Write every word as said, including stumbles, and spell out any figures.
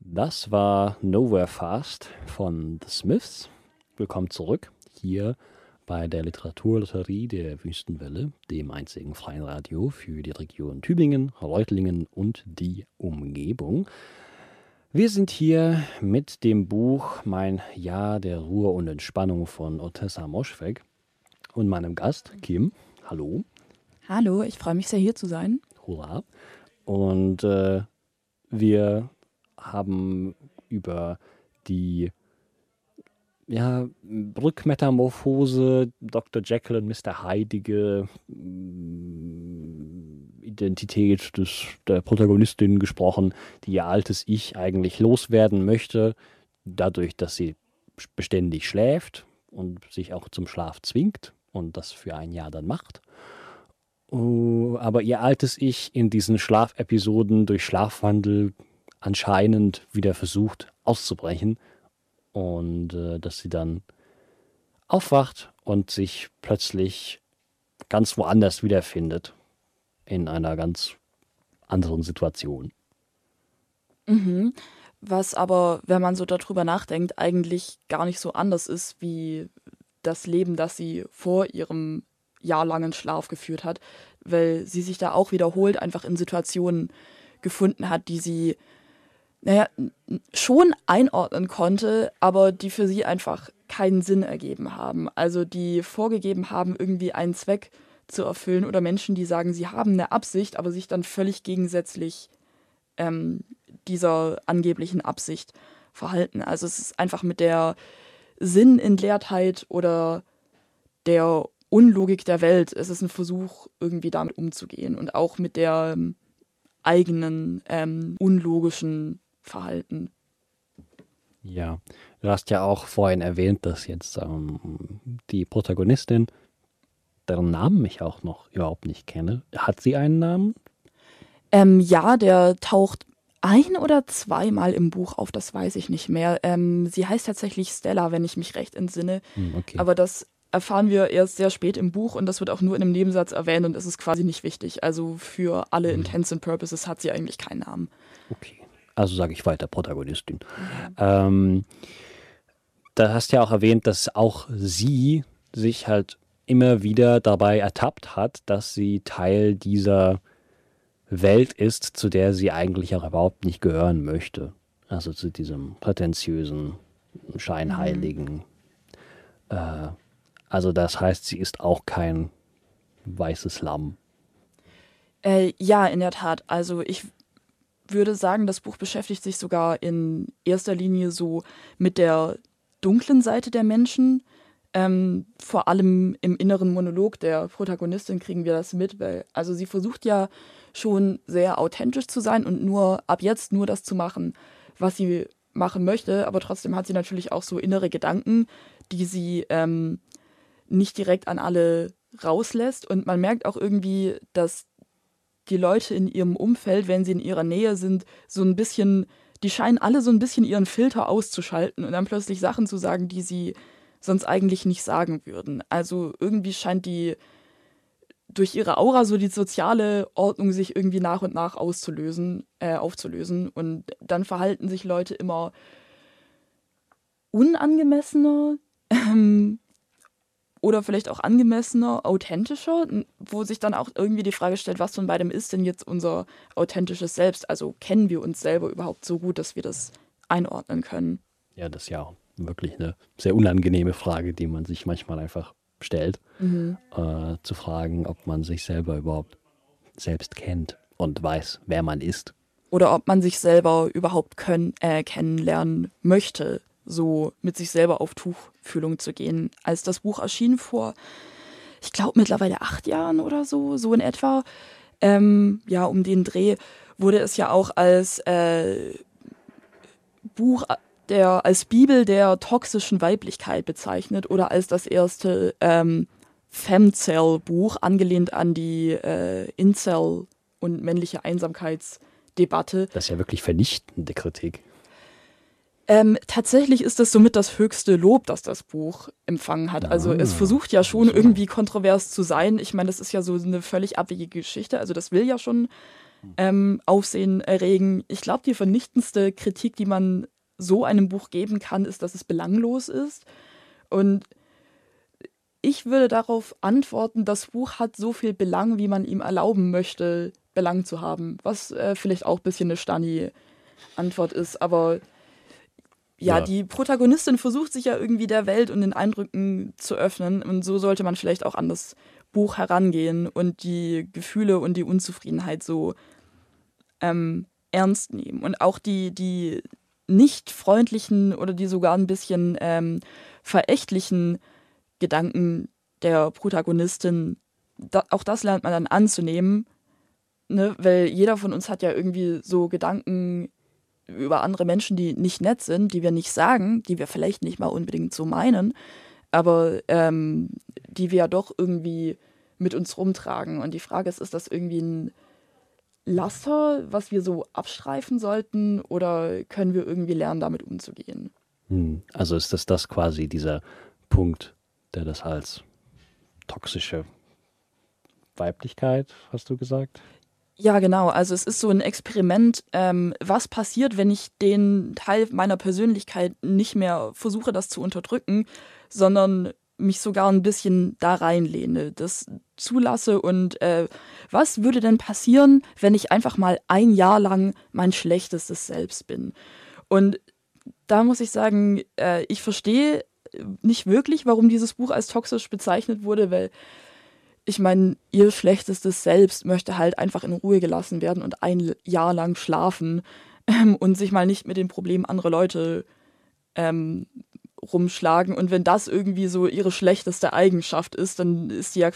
Das war Nowhere Fast von The Smiths. Willkommen zurück hier bei der Literaturlotterie der Wüstenwelle, dem einzigen freien Radio für die Region Tübingen, Reutlingen und die Umgebung. Wir sind hier mit dem Buch Mein Jahr der Ruhe und Entspannung von Ottessa Moschweg und meinem Gast Kim. Hallo. Hallo, ich freue mich sehr, hier zu sein. Hurra. Und äh, wir haben über die ja, Rückmetamorphose, Doktor Jekyll und Mister Hyde Identität des, der Protagonistin gesprochen, die ihr altes Ich eigentlich loswerden möchte, dadurch, dass sie beständig schläft und sich auch zum Schlaf zwingt und das für ein Jahr dann macht. Uh, aber ihr altes Ich in diesen Schlafepisoden durch Schlafwandel anscheinend wieder versucht auszubrechen und äh, dass sie dann aufwacht und sich plötzlich ganz woanders wiederfindet, in einer ganz anderen Situation. Mhm. Was aber, wenn man so darüber nachdenkt, eigentlich gar nicht so anders ist wie das Leben, das sie vor ihrem jahrelangen Schlaf geführt hat, weil sie sich da auch wiederholt einfach in Situationen gefunden hat, die sie naja, schon einordnen konnte, aber die für sie einfach keinen Sinn ergeben haben. Also die vorgegeben haben, irgendwie einen Zweck zu erfüllen oder Menschen, die sagen, sie haben eine Absicht, aber sich dann völlig gegensätzlich ähm, dieser angeblichen Absicht verhalten. Also es ist einfach mit der Sinnentleertheit oder der Unlogik der Welt, es ist ein Versuch, irgendwie damit umzugehen und auch mit der ähm, eigenen ähm, unlogischen Verhalten. Ja, du hast ja auch vorhin erwähnt, dass jetzt ähm, die Protagonistin, deren Namen ich auch noch überhaupt nicht kenne, hat sie einen Namen? Ähm, ja, der taucht ein- oder zweimal im Buch auf, das weiß ich nicht mehr. Ähm, sie heißt tatsächlich Stella, wenn ich mich recht entsinne. Hm, okay. Aber das erfahren wir erst sehr spät im Buch und das wird auch nur in einem Nebensatz erwähnt und es ist quasi nicht wichtig. Also für alle Hm. Intents and Purposes hat sie eigentlich keinen Namen. Okay. Also sage ich weiter, Protagonistin. Ja. Ähm, da hast du ja auch erwähnt, dass auch sie sich halt immer wieder dabei ertappt hat, dass sie Teil dieser Welt ist, zu der sie eigentlich auch überhaupt nicht gehören möchte. Also zu diesem prätentiösen, scheinheiligen. Mhm. Äh, also das heißt, sie ist auch kein weißes Lamm. Äh, ja, in der Tat. Also ich würde sagen, das Buch beschäftigt sich sogar in erster Linie so mit der dunklen Seite der Menschen. Ähm, vor allem im inneren Monolog der Protagonistin kriegen wir das mit, weil also sie versucht ja schon sehr authentisch zu sein und nur ab jetzt nur das zu machen, was sie machen möchte, aber trotzdem hat sie natürlich auch so innere Gedanken, die sie ähm, nicht direkt an alle rauslässt und man merkt auch irgendwie, dass die Leute in ihrem Umfeld, wenn sie in ihrer Nähe sind, so ein bisschen, die scheinen alle so ein bisschen ihren Filter auszuschalten und dann plötzlich Sachen zu sagen, die sie sonst eigentlich nicht sagen würden. Also irgendwie scheint die durch ihre Aura so die soziale Ordnung sich irgendwie nach und nach auszulösen, äh, aufzulösen und dann verhalten sich Leute immer unangemessener, ähm, oder vielleicht auch angemessener, authentischer, wo sich dann auch irgendwie die Frage stellt, was von beidem ist denn jetzt unser authentisches Selbst? Also kennen wir uns selber überhaupt so gut, dass wir das einordnen können? Ja, das ist ja auch wirklich eine sehr unangenehme Frage, die man sich manchmal einfach stellt, mhm. äh, zu fragen, ob man sich selber überhaupt selbst kennt und weiß, wer man ist. Oder ob man sich selber überhaupt können, äh, kennenlernen möchte, so mit sich selber auf Tuchfühlung zu gehen. Als das Buch erschien vor, ich glaube mittlerweile acht Jahren oder so, so in etwa, ähm, ja, um den Dreh, wurde es ja auch als äh, Buch, der, als Bibel der toxischen Weiblichkeit bezeichnet oder als das erste ähm, Femcel-Buch, angelehnt an die äh, Incel- und männliche Einsamkeitsdebatte. Das ist ja wirklich vernichtende Kritik. Ähm, tatsächlich ist das somit das höchste Lob, das das Buch empfangen hat. Also ah, es versucht ja schon so. irgendwie kontrovers zu sein. Ich meine, das ist ja so eine völlig abwegige Geschichte. Also das will ja schon ähm, Aufsehen erregen. Ich glaube, die vernichtendste Kritik, die man so einem Buch geben kann, ist, dass es belanglos ist. Und ich würde darauf antworten, das Buch hat so viel Belang, wie man ihm erlauben möchte, Belang zu haben. Was äh, vielleicht auch ein bisschen eine Stani-Antwort ist. Aber ja, Ja. die Protagonistin versucht sich ja irgendwie der Welt und den Eindrücken zu öffnen. Und so sollte man vielleicht auch an das Buch herangehen und die Gefühle und die Unzufriedenheit so ähm, ernst nehmen. Und auch die, die nicht freundlichen oder die sogar ein bisschen ähm, verächtlichen Gedanken der Protagonistin, da, auch das lernt man dann anzunehmen, ne? Weil jeder von uns hat ja irgendwie so Gedanken über andere Menschen, die nicht nett sind, die wir nicht sagen, die wir vielleicht nicht mal unbedingt so meinen, aber ähm, die wir ja doch irgendwie mit uns rumtragen. Und die Frage ist, ist das irgendwie ein Laster, was wir so abstreifen sollten, oder können wir irgendwie lernen, damit umzugehen? Hm. Also ist das das quasi dieser Punkt, der das als toxische Weiblichkeit, hast du gesagt? Ja, genau. Also es ist so ein Experiment, ähm, was passiert, wenn ich den Teil meiner Persönlichkeit nicht mehr versuche, das zu unterdrücken, sondern mich sogar ein bisschen da reinlehne, das zulasse. Und äh, was würde denn passieren, wenn ich einfach mal ein Jahr lang mein schlechtestes Selbst bin? Und da muss ich sagen, äh, ich verstehe nicht wirklich, warum dieses Buch als toxisch bezeichnet wurde, weil ich meine, ihr schlechtestes Selbst möchte halt einfach in Ruhe gelassen werden und ein Jahr lang schlafen ähm, und sich mal nicht mit den Problemen anderer Leute ähm, rumschlagen. Und wenn das irgendwie so ihre schlechteste Eigenschaft ist, dann ist sie ja